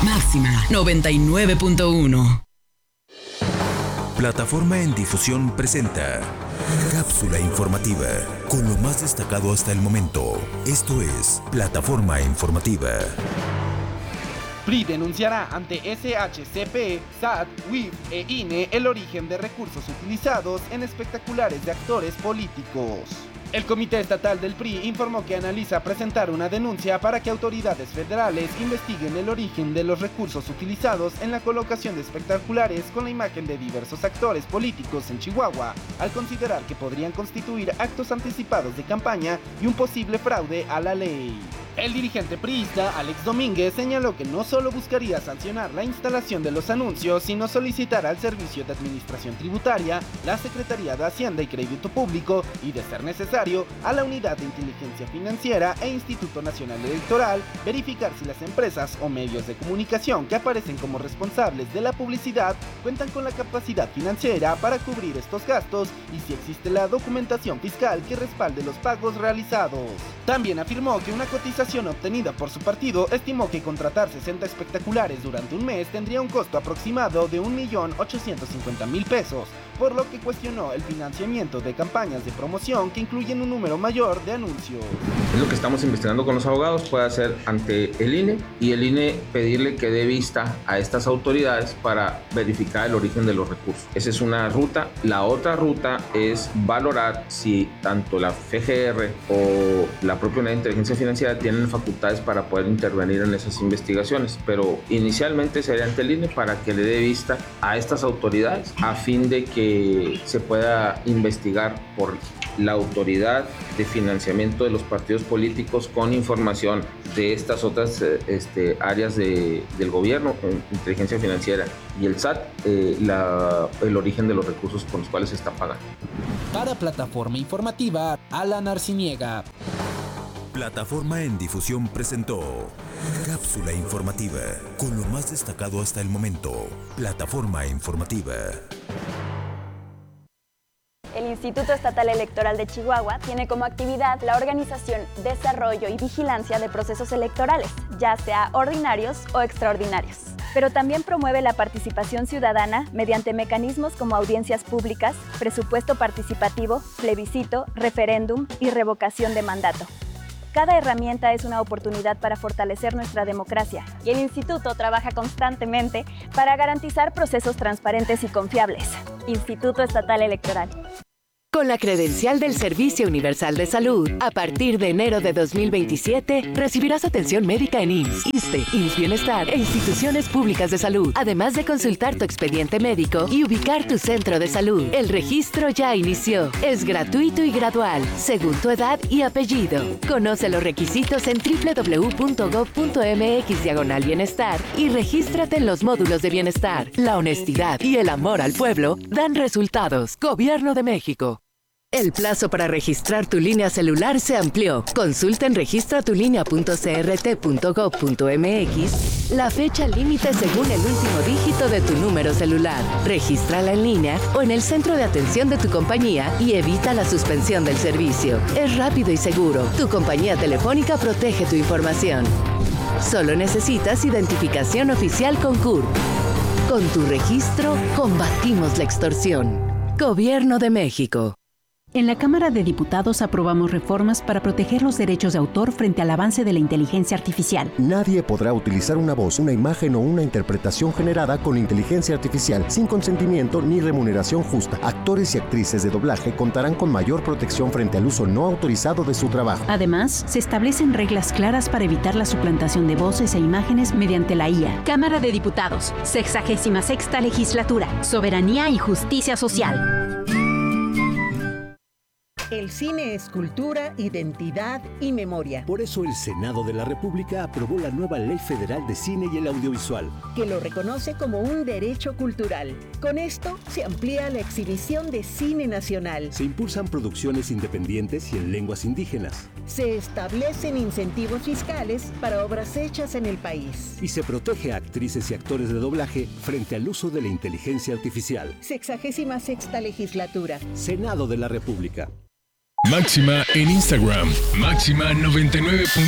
Máxima 99.1. Plataforma en Difusión presenta Cápsula informativa con lo más destacado hasta el momento. Esto es Plataforma Informativa. PRI denunciará ante SHCP, SAT, WIF e INE el origen de recursos utilizados en espectaculares de actores políticos. El Comité Estatal del PRI informó que analiza presentar una denuncia para que autoridades federales investiguen el origen de los recursos utilizados en la colocación de espectaculares con la imagen de diversos actores políticos en Chihuahua, al considerar que podrían constituir actos anticipados de campaña y un posible fraude a la ley. El dirigente priista Alex Domínguez señaló que no solo buscaría sancionar la instalación de los anuncios, sino solicitar al Servicio de Administración Tributaria, la Secretaría de Hacienda y Crédito Público y, de ser necesario, a la Unidad de Inteligencia Financiera e Instituto Nacional Electoral verificar si las empresas o medios de comunicación que aparecen como responsables de la publicidad cuentan con la capacidad financiera para cubrir estos gastos y si existe la documentación fiscal que respalde los pagos realizados. También afirmó que una cotización obtenida por su partido estimó que contratar 60 espectaculares durante un mes tendría un costo aproximado de 1.850.000 pesos, por lo que cuestionó el financiamiento de campañas de promoción que incluyen un número mayor de anuncios. Es lo que estamos investigando con los abogados, puede hacer ante el INE y el INE pedirle que dé vista a estas autoridades para verificar el origen de los recursos. Esa es una ruta. La otra ruta es valorar si tanto la FGR o la propia Unidad de Inteligencia Financiera tienen facultades para poder intervenir en esas investigaciones, pero inicialmente sería ante el INE para que le dé vista a estas autoridades a fin de que se pueda investigar por la autoridad de financiamiento de los partidos políticos con información de estas otras áreas del gobierno, inteligencia financiera y el SAT, el origen de los recursos con los cuales se está pagando. Para Plataforma Informativa, Alan Arciniega. Plataforma en Difusión presentó Cápsula informativa con lo más destacado hasta el momento. Plataforma Informativa. El Instituto Estatal Electoral de Chihuahua tiene como actividad la organización, desarrollo y vigilancia de procesos electorales, ya sea ordinarios o extraordinarios. Pero también promueve la participación ciudadana mediante mecanismos como audiencias públicas, presupuesto participativo, plebiscito, referéndum y revocación de mandato. Cada herramienta es una oportunidad para fortalecer nuestra democracia y el Instituto trabaja constantemente para garantizar procesos transparentes y confiables. Instituto Estatal Electoral. Con la credencial del Servicio Universal de Salud, a partir de enero de 2027, recibirás atención médica en IMSS, ISSSTE, IMSS Bienestar e instituciones públicas de salud, además de consultar tu expediente médico y ubicar tu centro de salud. El registro ya inició. Es gratuito y gradual, según tu edad y apellido. Conoce los requisitos en www.gov.mx/bienestar y regístrate en los módulos de bienestar. La honestidad y el amor al pueblo dan resultados. Gobierno de México. El plazo para registrar tu línea celular se amplió. Consulta en registratulinea.crt.gov.mx la fecha límite según el último dígito de tu número celular. Regístrala en línea o en el centro de atención de tu compañía y evita la suspensión del servicio. Es rápido y seguro. Tu compañía telefónica protege tu información. Solo necesitas identificación oficial con CURP. Con tu registro, combatimos la extorsión. Gobierno de México. En la Cámara de Diputados aprobamos reformas para proteger los derechos de autor frente al avance de la inteligencia artificial. Nadie podrá utilizar una voz, una imagen o una interpretación generada con inteligencia artificial sin consentimiento ni remuneración justa. Actores y actrices de doblaje contarán con mayor protección frente al uso no autorizado de su trabajo. Además, se establecen reglas claras para evitar la suplantación de voces e imágenes mediante la IA. Cámara de Diputados, 66ª Legislatura, Soberanía y Justicia Social. El cine es cultura, identidad y memoria. Por eso el Senado de la República aprobó la nueva Ley Federal de Cine y el Audiovisual, que lo reconoce como un derecho cultural. Con esto se amplía la exhibición de cine nacional. Se impulsan producciones independientes y en lenguas indígenas. Se establecen incentivos fiscales para obras hechas en el país. Y se protege a actrices y actores de doblaje frente al uso de la inteligencia artificial. 66ª Legislatura. Senado de la República. Máxima en Instagram, Máxima 99.